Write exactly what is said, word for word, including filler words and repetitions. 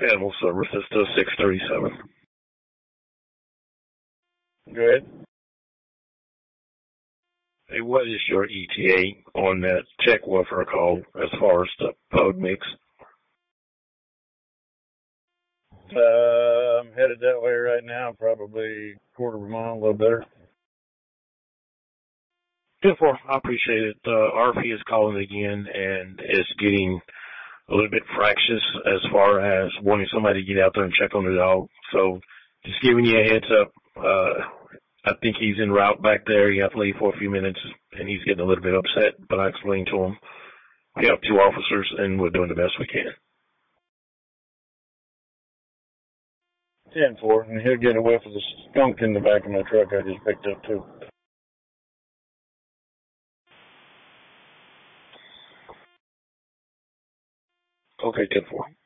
Animal Services to six thirty-seven. Go ahead. Hey, what is your E T A on that check welfare call as far as the P O D mix? Uh, I'm headed that way right now, probably a quarter of a mile, a little better. Therefore, I appreciate it. Uh, R P is calling again and is getting a little bit fractious as far as wanting somebody to get out there and check on the dog. So just giving you a heads up. Uh, I think he's en route back there. He had to leave for a few minutes, and he's getting a little bit upset, but I explained to him we have two officers, and we're doing the best we can. ten four, and he'll get a whiff of the skunk in the back of my truck I just picked up, too. Okay, ten four.